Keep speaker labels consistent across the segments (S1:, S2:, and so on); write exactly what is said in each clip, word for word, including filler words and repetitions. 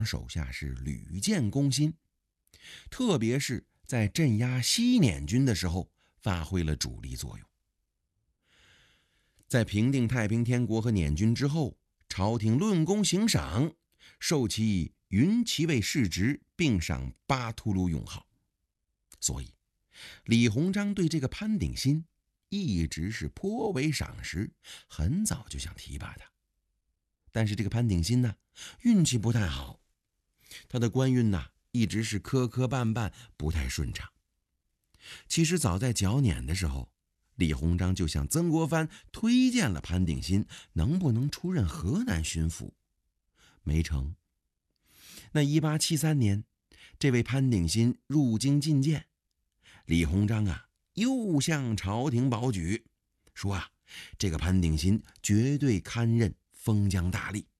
S1: 手下是屡建功心，特别是在镇压西捻军的时候发挥了主力作用。在平定太平天国和捻军之后，朝廷论功行赏，授其云骑尉世职，并赏巴图鲁勇号。所以李鸿章对这个潘鼎新一直是颇为赏识，很早就想提拔他。但是这个潘鼎新呢，运气不太好，他的官运呢一直是磕磕绊绊，不太顺畅。其实早在剿捻的时候，李鸿章就向曾国藩推荐了潘鼎新能不能出任河南巡抚，没成。那一八七三年，这位潘鼎新入京觐见，李鸿章啊又向朝廷保举，说啊这个潘鼎新绝对堪任封疆大吏。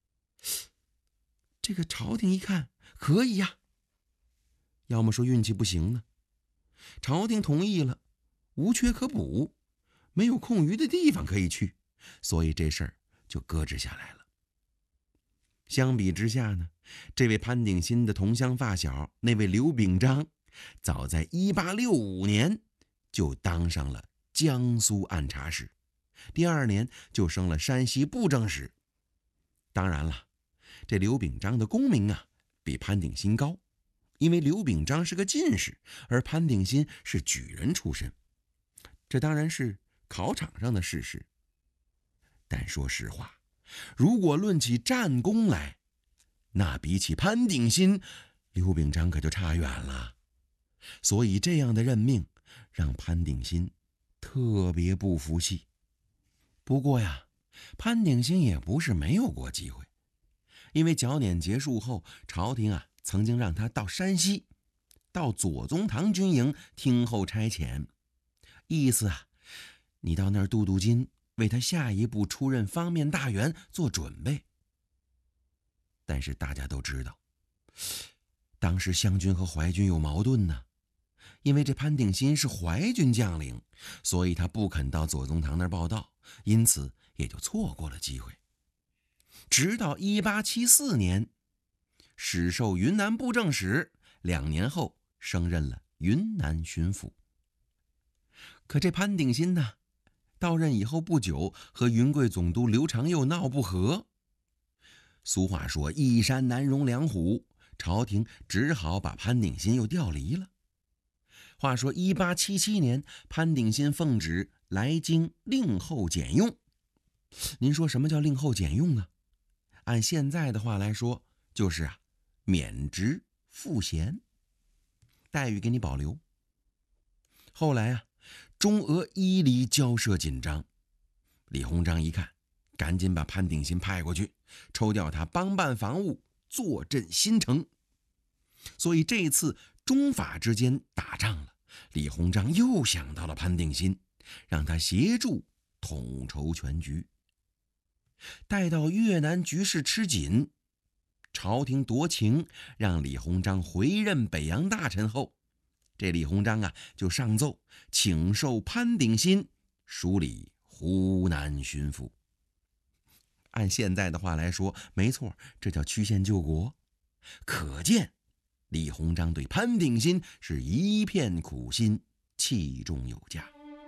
S1: 这个朝廷一看可以呀，要么说运气不行呢，朝廷同意了，无缺可补，没有空余的地方可以去，所以这事儿就搁置下来了。相比之下呢，这位潘鼎新的同乡发小那位刘秉章，早在一八六五年就当上了江苏按察使，第二年就升了山西布政使。当然了，这刘秉章的功名啊比潘鼎新高，因为刘秉章是个进士，而潘鼎新是举人出身，这当然是考场上的事实。但说实话，如果论起战功来，那比起潘鼎新，刘秉章可就差远了。所以这样的任命让潘鼎新特别不服气。不过呀，潘鼎新也不是没有过机会，因为剿捻结束后，朝廷啊曾经让他到山西，到左宗棠军营听候差遣，意思啊，你到那儿镀镀金，为他下一步出任方面大员做准备。但是大家都知道，当时湘军和淮军有矛盾呢，因为这潘鼎新是淮军将领，所以他不肯到左宗棠那儿报道，因此也就错过了机会。直到一八七四年，始授云南布政使，两年后升任了云南巡抚。可这潘鼎新呢，到任以后不久，和云贵总督刘长佑闹不和。俗话说一山难容两虎，朝廷只好把潘鼎新又调离了。话说一八七七年，潘鼎新奉旨来京令后检用。您说什么叫令后检用呢？按现在的话来说，就是啊免职赋闲，待遇给你保留。后来啊中俄伊犁交涉紧张，李鸿章一看，赶紧把潘鼎新派过去，抽调他帮办防务，坐镇新城。所以这一次中法之间打仗了，李鸿章又想到了潘鼎新，让他协助统筹全局。待到越南局势吃紧，朝廷夺情，让李鸿章回任北洋大臣后，这李鸿章啊就上奏请授潘鼎新署理湖南巡抚。按现在的话来说，没错，这叫曲线救国。可见李鸿章对潘鼎新是一片苦心，器重有加。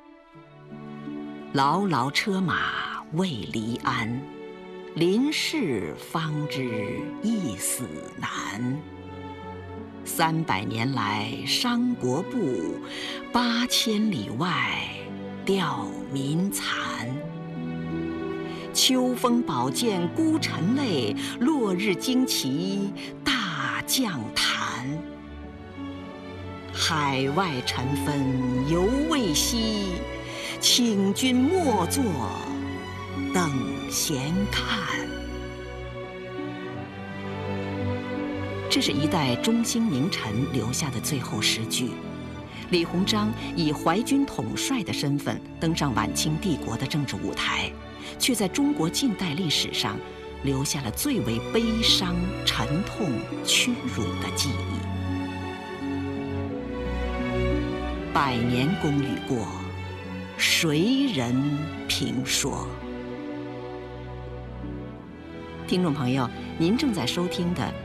S2: 牢牢车马未离鞍，临事方知一死难。三百年来伤国不，八千里外吊民残。秋风宝剑孤臣泪，落日旌旗大将坛。海外尘纷犹未息，请君莫作等闲看。这是一代中兴名臣留下的最后诗句。李鸿章以淮军统帅的身份登上晚清帝国的政治舞台，却在中国近代历史上留下了最为悲伤、沉痛、屈辱的记忆。百年功与过，谁人评说？听众朋友，您正在收听的